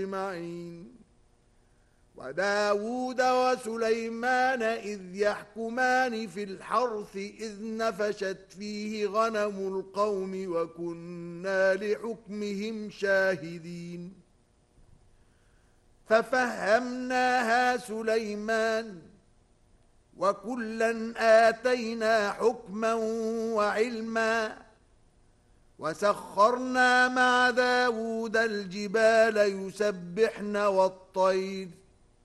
أجمعين. وداود وسليمان إذ يحكمان في الحرث إذ نفشت فيه غنم القوم وكنا لحكمهم شاهدين. ففهمناها سليمان وكلا آتينا حكما وعلما وسخرنا مع داود الجبال يسبحن والطير